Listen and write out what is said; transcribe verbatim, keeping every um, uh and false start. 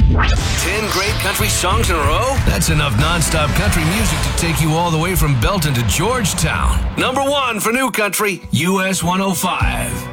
Ten great country songs in a row? That's enough nonstop country music to take you all the way from Belton to Georgetown. Number one for new country, U S one oh five.